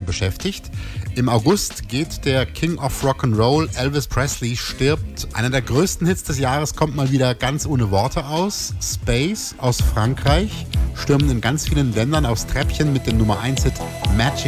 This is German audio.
beschäftigt. Im August geht der King of Rock'n'Roll, Elvis Presley, stirbt. Einer der größten Hits des Jahres kommt mal wieder ganz ohne Worte aus. Space aus Frankreich stürmen in ganz vielen Ländern aufs Treppchen mit dem Nummer 1 Hit Magic